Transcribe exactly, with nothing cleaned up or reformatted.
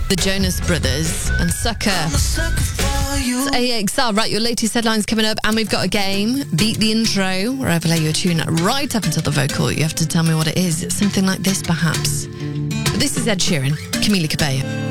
The Jonas Brothers and Sucker. It's A X L. Right, your latest headlines coming up, and we've got a game. Beat the intro, where I play you a tune right up until the vocal. You have to tell me what it is. It's something like this, perhaps. But this is Ed Sheeran, Camila Cabello.